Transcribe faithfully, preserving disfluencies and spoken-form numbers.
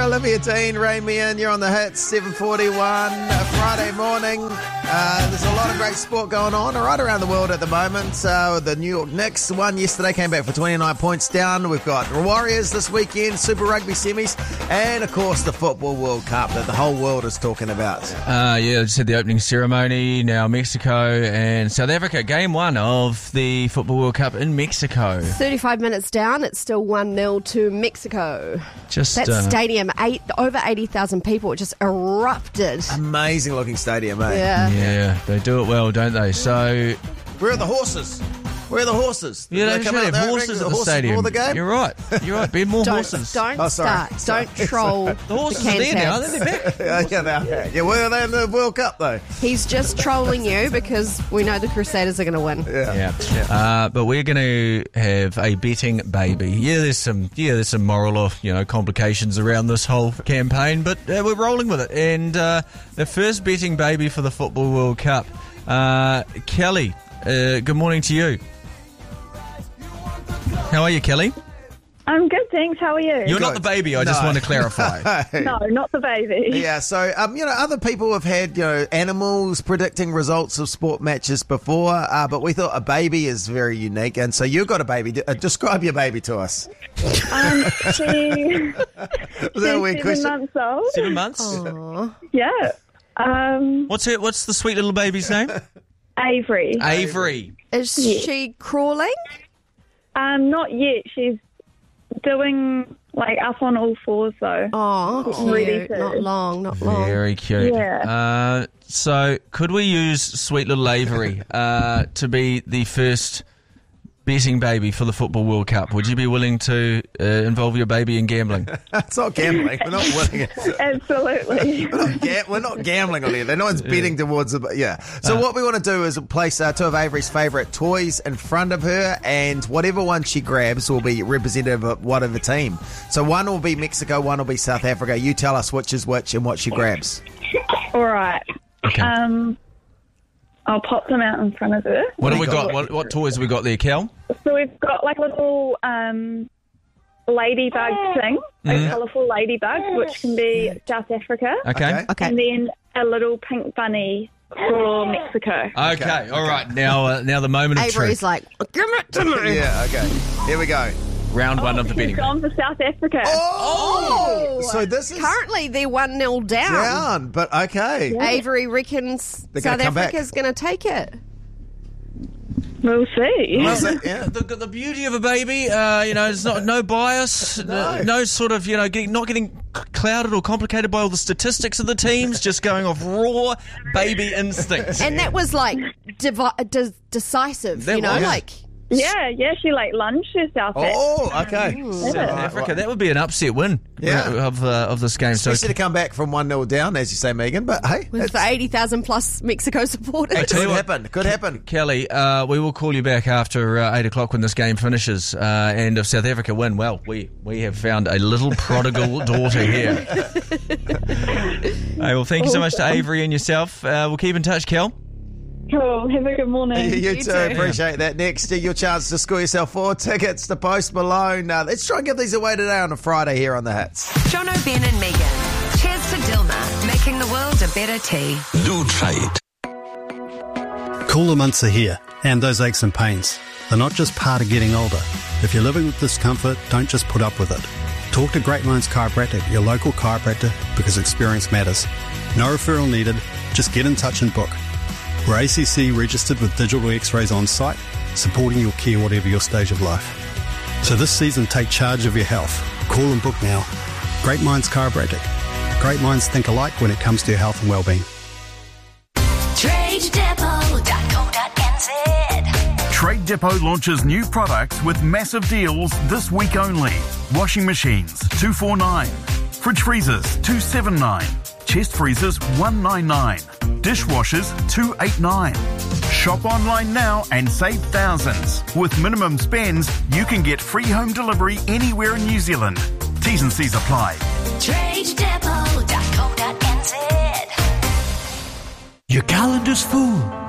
Olivia Dean, Rain Me In, you're on the hits, seven forty-one, a Friday morning. Uh, there's a lot of great sport going on right around the world at the moment. Uh, the New York Knicks won yesterday, came back for twenty-nine points down. We've got the Warriors this weekend, Super Rugby semis, and of course the Football World Cup that the whole world is talking about. Uh, yeah, I just had the opening ceremony, now Mexico and South Africa. Game one of the Football World Cup in Mexico. thirty-five minutes down, it's still one nil to Mexico. Just That uh, stadium, eight, over eighty thousand people, it just erupted. Amazing looking stadium, eh? Yeah. Yeah, they do it well, don't they? So, Where are the horses? Where are the horses? yeah, Did they come should out have there horses and at the horses stadium. before the game? You're right. You're right. Be more Don't, horses. don't Oh, sorry. start. Sorry. Don't troll The horses the are there now. Cantabs. They're back. yeah, yeah, they are. Yeah, where are they in the World Cup though? He's just trolling you because we know the Crusaders are going to win. Yeah. Yeah, uh, but we're going to have a betting baby. Yeah, there's some, yeah, there's some moral or you know complications around this whole campaign, but uh, we're rolling with it. And uh, the first betting baby for the Football World Cup, uh, Kelly. Uh, good morning to you. How are you, Kelly? I'm good, thanks. How are you? You're Good. not the baby. I just No. want to clarify. No, not the baby. Yeah, so um, you know, other people have had you know animals predicting results of sport matches before, uh, but we thought a baby is very unique, and so you've got a baby. D- uh, describe your baby to us. Um, she, Was that a she's weird seven question? months old. Seven months. Aw. Yeah. Um, What's her? What's the sweet little baby's name? Avery. Avery. Is Yeah. she crawling? Um, not yet. She's doing like up on all fours though. Oh, Ready cute. to- Not long, not long. Very cute. Yeah. Uh, so, could we use sweet little Avery uh, to be the first betting baby for the Football World Cup? Would you be willing to uh, involve your baby in gambling? It's not gambling. We're not winning it. Absolutely. We're not, ga- we're not gambling on here. No one's betting towards the. Yeah. So what we want to do is place uh, two of Avery's favourite toys in front of her, and whatever one she grabs will be representative of whatever team. So one will be Mexico, one will be South Africa. You tell us which is which and what she grabs. All right. Okay. Um, I'll pop them out in front of her. what have we you got? got? What, what toys have we got there, Kel? So we've got like a little um, ladybug thing, a colourful ladybug, which can be South Africa. Okay. Okay. And then a little pink bunny for Mexico. Okay. All right. Now, uh, now the moment of Avery's truth. like, give it to me. Yeah. Okay. Here we go. Round one of the She's betting. gone for South Africa. Oh. So this is Currently, they're one nil down. down, but okay. Avery reckons They're gonna South come back. Africa's going to take it. We'll see. Is it? Yeah. The, the beauty of a baby, uh, you know, there's not no bias, no. no sort of, you know, getting, not getting clouded or complicated by all the statistics of the teams, just going off raw baby instinct. And that was like divi- de- decisive, That you know, was. like Yeah, yeah, she like lunged herself at. Oh, okay. South Africa, that would be an upset win Yeah. of uh, of this game. So Especially to come back from one nil down, as you say, Megan. But hey, with it's, the eighty thousand plus Mexico supporters. Hey, tell you could what- happen. Could happen. Kelly, uh, we will call you back after uh, eight o'clock when this game finishes. Uh, and if South Africa win, well, we, we have found a little prodigal daughter here. Hey, well, thank you so much to Avery and yourself. Uh, we'll keep in touch, Kel. Cool. Have a good morning. You, You too. too. Appreciate that. Next, uh, your chance to score yourself four tickets to Post Malone. Uh, let's try and give these away today on a Friday here on The Hits. Jono, Ben and Megan. Cheers to Dilma, making the world a better tea. Do try it. Cooler months are here, and those aches and pains. They're not just part of getting older. If you're living with discomfort, don't just put up with it. Talk to Great Minds Chiropractic, your local chiropractor, because experience matters. No referral needed, just get in touch and book. We're A C C registered with digital x-rays on site, supporting your care whatever your stage of life. So this season, take charge of your health. Call and book now. Great Minds Chiropractic. Great minds think alike when it comes to your health and well-being. trade depot dot co dot n z. Trade Depot launches new products with massive deals this week only. Washing machines, two forty-nine. Fridge freezers, two seventy-nine. Chest freezers, one ninety-nine. Dishwashers, two eighty-nine. Shop online now and save thousands. With minimum spends, you can get free home delivery anywhere in New Zealand. T's and C's apply. trade depot dot co dot n z. Your calendar's full.